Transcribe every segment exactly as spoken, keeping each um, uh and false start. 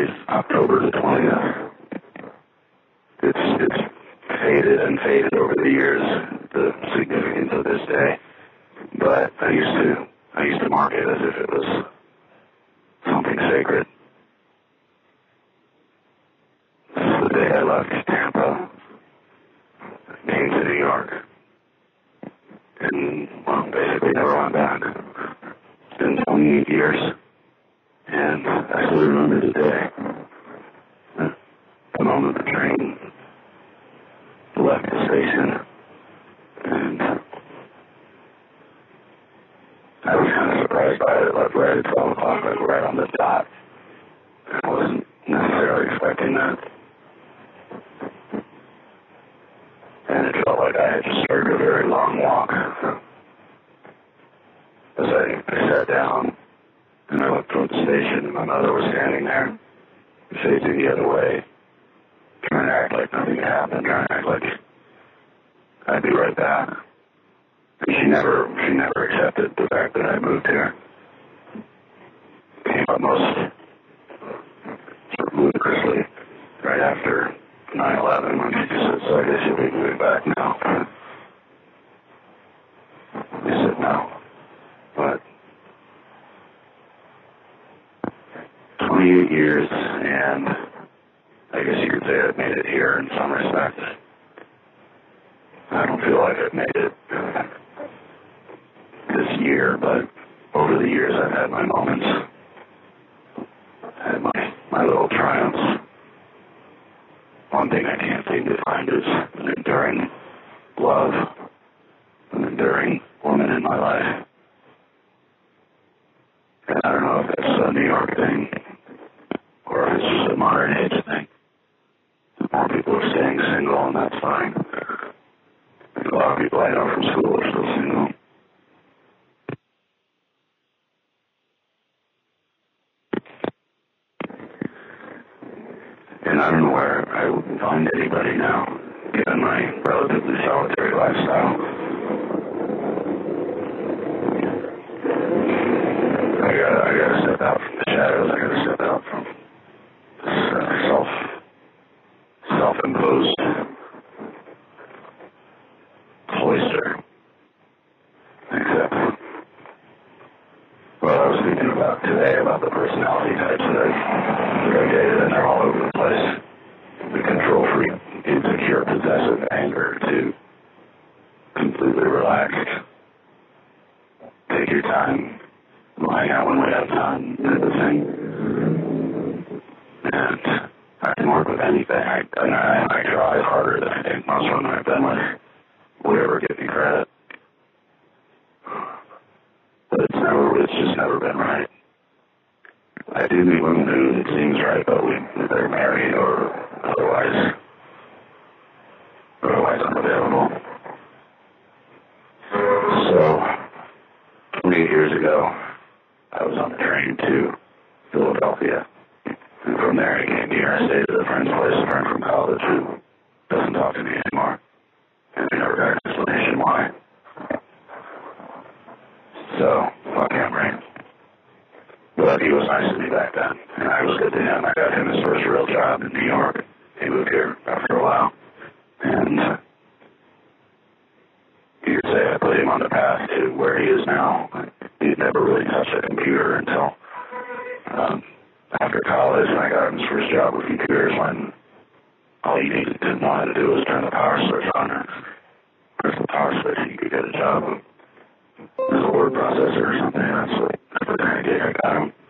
today's October the twentieth. It's, it's faded and faded over the years, the significance of this day. But I used to, I used to mark it as if it was something sacred. This is the day I left Tampa, came to New York, and, well, basically never went back. It's been twenty-eight years, and I still remember the day, the moment the train left the station, and I was kind of surprised by it. It left right at twelve o'clock, like right on the dot. I wasn't necessarily expecting that. And it felt like I had just started a very long walk. As I, I sat down, and I looked toward the station, and my mother was standing there, facing the other way, trying to act like nothing had happened, trying to act like I'd be right back. And she never, she never accepted the fact that I moved here. Came up most sort of ludicrously right after nine eleven when she just said, so I guess you'll be moving back now. I said no. But twenty-eight years, and I guess you could say I've made it here in some respects. I don't feel like I've made it this year, but over the years I've had my moments. I had my, my little triumphs. One thing I can't seem to find is an enduring love, an enduring woman in my life. And I don't know if that's a New York thing, or if it's just a modern age thing. More people are staying single, and that's fine. A lot of people I know from school are still single. And I don't know where I would find anybody now, given my relatively solitary lifestyle. I gotta, I gotta step out from the shadows. I gotta step out from this uh, self, self-imposed cloister. Except, well, I was thinking about today about the personality types that I've, that I've dated, and they're all over the place. The control freak, insecure, possessive, anger, to completely relaxed. Take your time. We'll hang out when we have time, type of thing. And I can work with anything. I, and I, I try harder than I think most women I've been with would ever give me credit. But it's never, it's just never been right. I do meet women who it seems right, but we, they're married or otherwise, otherwise unavailable. So, twenty-eight years ago, I was on the train to Philadelphia. And from there I came here. I stayed at a friend's place, a friend from college who doesn't talk to me anymore. And I never got an explanation why. So, fuck him, right? But he was nice to me back then, and I was good to him. I got him his first real job in New York. He moved here after a while. And you could say I put him on the path to where he is now. He'd never really touched a computer until um, after college, and I got him his first job with computers when all he needed to know how to do was turn the power switch on or press the power switch and you could get a job as a word processor or something. That's what, that's the kind of gig I got him.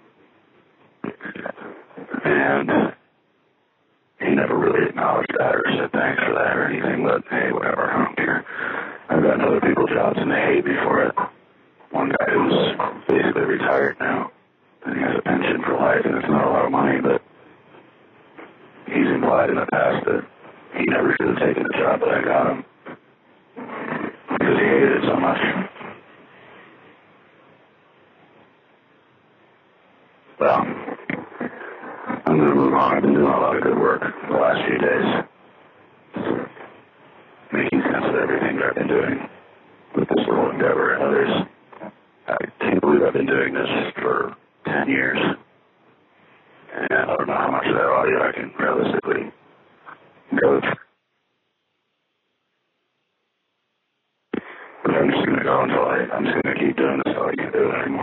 And he never really acknowledged that or said thanks for that or anything, but hey, whatever, I don't care. I've gotten other people's jobs and they hate me for it. One guy who's basically retired now, and he has a pension for life, and it's not a lot of money, but he's implied in the past that he never should have taken the job that I got him because he hated it so much. Well, I'm going to move on. I've been doing a lot of good work the last few days, making sense of everything that I've been doing with this little endeavor and others. I can't believe I've been doing this for ten years. And I don't know how much of that audio I can realistically go through. But I'm just going to go until I, I'm just going to keep doing this until I can't do it anymore.